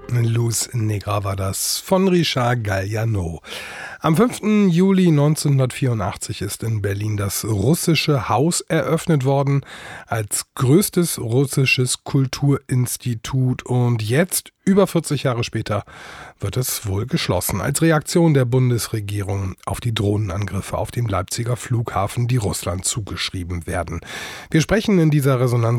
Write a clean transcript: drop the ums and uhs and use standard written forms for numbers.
Luz Negra war das von Richard Galliano. Am 5. Juli 1984 ist in Berlin das Russische Haus eröffnet worden als größtes russisches Kulturinstitut und jetzt, über 40 Jahre später, wird es wohl geschlossen als Reaktion der Bundesregierung auf die Drohnenangriffe auf dem Leipziger Flughafen, die Russland zugeschrieben werden. Wir sprechen in dieser Resonanz